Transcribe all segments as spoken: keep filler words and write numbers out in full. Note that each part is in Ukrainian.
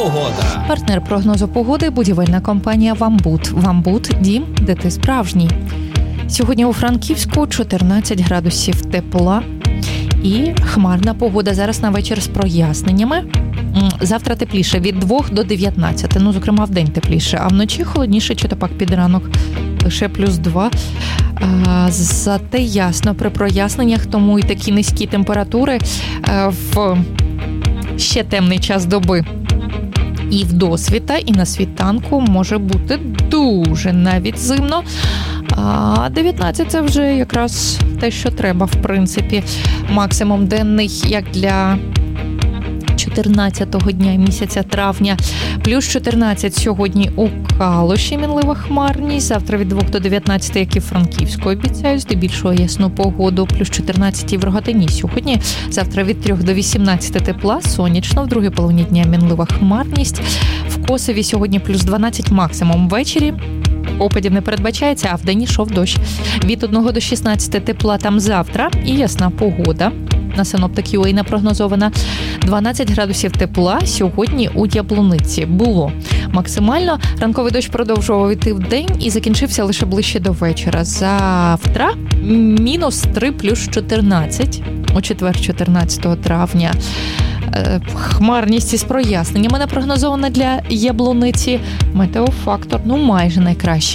Погода. Партнер прогнозу погоди – будівельна компанія «Вамбут». «Вамбут» – дім, де ти справжній. Сьогодні у Франківську чотирнадцять градусів тепла і хмарна погода. Зараз на вечір з проясненнями. Завтра тепліше від двох до дев'ятнадцяти. Ну, зокрема, вдень тепліше. А вночі холодніше, чи то пак під ранок лише плюс два. А, зате ясно при проясненнях, тому і такі низькі температури а, в ще темний час доби. І в досвіта, і на світанку може бути дуже навіть зимно. А дев'ятнадцять – це вже якраз те, що треба, в принципі. Максимум денний, як для чотирнадцятого дня місяця травня. Плюс чотирнадцять сьогодні у Калуші, мінлива хмарність. Завтра від двох до дев'ятнадцяти, як і в Франківську, обіцяють здебільшого ясну погоду. Плюс чотирнадцять і в Рогатині сьогодні. Завтра від трьох до вісімнадцяти тепла, сонячно. В другій половині дня мінлива хмарність. В Косові сьогодні плюс дванадцять максимум ввечері. Опадів не передбачається, а вдень йшов дощ. Від одного до шістнадцяти тепла там завтра і ясна погода. На синоптик ю ей напрогнозована дванадцять градусів тепла сьогодні у Яблуниці. Було максимально. Ранковий дощ продовжував іти в день і закінчився лише ближче до вечора. Завтра мінус три плюс чотирнадцять. У четвер, чотирнадцятого травня. Хмарність із проясненнями напрогнозована для Яблуниці. Метеофактор, ну, майже найкращий.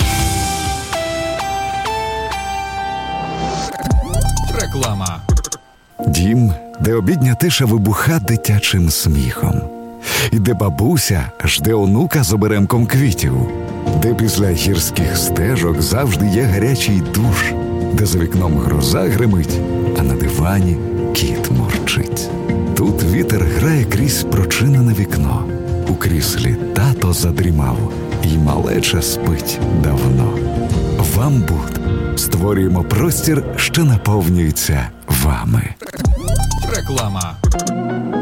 Реклама. Дім, де обідня тиша вибуха дитячим сміхом. І де бабуся жде онука з оберемком квітів. Де після гірських стежок завжди є гарячий душ. Де за вікном гроза гримить, а на дивані кіт мурчить. Тут вітер грає крізь прочинене вікно. У кріслі тато задрімав, і малеча спить давно. «Вамбут» створюємо простір, що наповнюється вами. Реклама.